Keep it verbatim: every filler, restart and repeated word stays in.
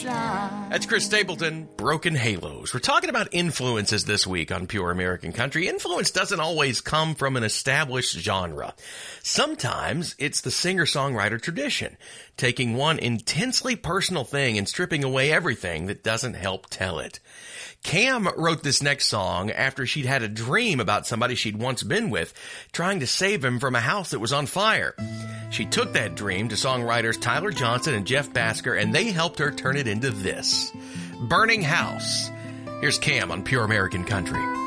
shine. That's Chris Stapleton, Broken Halos. We're talking about influences this week on Pure American Country. Influence doesn't always come from an established genre. Sometimes it's the singer-songwriter tradition, taking one intensely personal thing and stripping away everything that doesn't help tell it. Cam wrote this next song after she'd had a dream about somebody she'd once been with, trying to save him from a house that was on fire. She took that dream to songwriters Tyler Johnson and Jeff Basker, and they helped her turn it into this. Burning House. Here's Cam on Pure American Country.